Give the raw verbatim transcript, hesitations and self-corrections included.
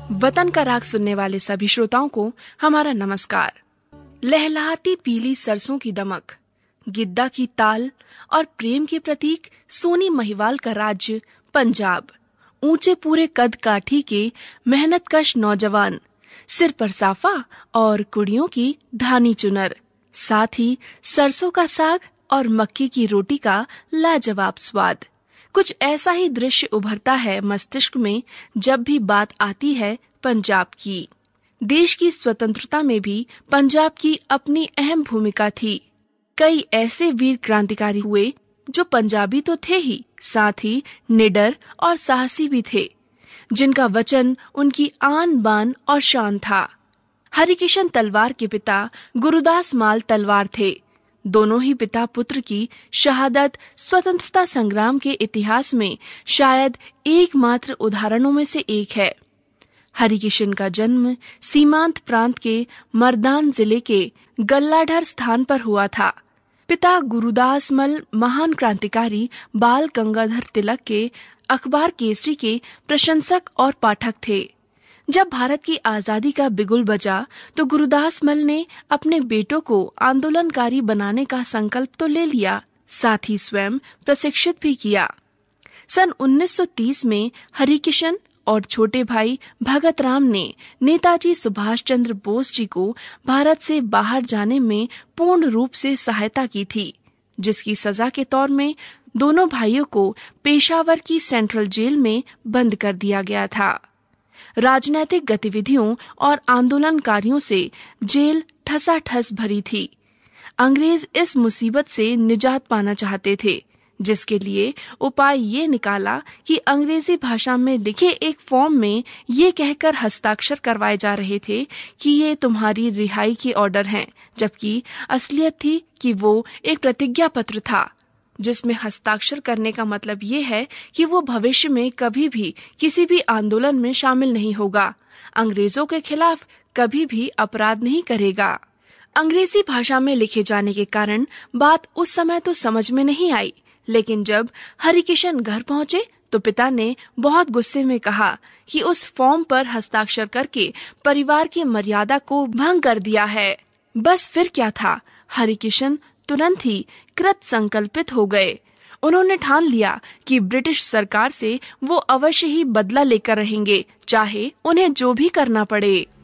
वतन का राग सुनने वाले सभी श्रोताओं को हमारा नमस्कार। लहलहाती पीली सरसों की दमक, गिद्दा की ताल और प्रेम के प्रतीक सोनी महिवाल का राज्य पंजाब। ऊंचे पूरे कद काठी के मेहनतकश नौजवान, सिर पर साफा और कुड़ियों की धानी चुनर, साथ ही सरसों का साग और मक्की की रोटी का लाजवाब स्वाद। कुछ ऐसा ही दृश्य उभरता है मस्तिष्क में जब भी बात आती है पंजाब की। देश की स्वतंत्रता में भी पंजाब की अपनी अहम भूमिका थी। कई ऐसे वीर क्रांतिकारी हुए जो पंजाबी तो थे ही, साथ ही निडर और साहसी भी थे, जिनका वचन उनकी आन बान और शान था। हरिकिशन तलवार के पिता गुरुदास माल तलवार थे। दोनों ही पिता पुत्र की शहादत स्वतंत्रता संग्राम के इतिहास में शायद एकमात्र उदाहरणों में से एक है। हरिकिशन का जन्म सीमांत प्रांत के मर्दान जिले के गल्लाढर स्थान पर हुआ था। पिता गुरुदास मल महान क्रांतिकारी बाल गंगाधर तिलक के अखबार केसरी के प्रशंसक और पाठक थे। जब भारत की आजादी का बिगुल बजा तो गुरुदास मल ने अपने बेटों को आंदोलनकारी बनाने का संकल्प तो ले लिया, साथ ही स्वयं प्रशिक्षित भी किया। सन उन्नीस सौ तीस में हरिकिशन और छोटे भाई भगत राम ने नेताजी सुभाष चंद्र बोस जी को भारत से बाहर जाने में पूर्ण रूप से सहायता की थी, जिसकी सजा के तौर में दोनों भाइयों को पेशावर की सेंट्रल जेल में बंद कर दिया गया था। राजनैतिक गतिविधियों और आंदोलनकारियों से जेल ठसाठस भरी थी। अंग्रेज इस मुसीबत से निजात पाना चाहते थे, जिसके लिए उपाय ये निकाला कि अंग्रेजी भाषा में लिखे एक फॉर्म में ये कहकर हस्ताक्षर करवाए जा रहे थे कि ये तुम्हारी रिहाई के ऑर्डर हैं, जबकि असलियत थी कि वो एक प्रतिज्ञा पत्र था, जिसमें हस्ताक्षर करने का मतलब ये है कि वो भविष्य में कभी भी किसी भी आंदोलन में शामिल नहीं होगा, अंग्रेजों के खिलाफ कभी भी अपराध नहीं करेगा। अंग्रेजी भाषा में लिखे जाने के कारण बात उस समय तो समझ में नहीं आई, लेकिन जब हरिकिशन घर पहुंचे तो पिता ने बहुत गुस्से में कहा कि उस फॉर्म पर हस्ताक्षर करके परिवार की मर्यादा को भंग कर दिया है। बस फिर क्या था, हरिकिशन तुरंत ही कृत संकल्पित हो गए। उन्होंने ठान लिया कि ब्रिटिश सरकार से वो अवश्य ही बदला लेकर रहेंगे, चाहे उन्हें जो भी करना पड़े।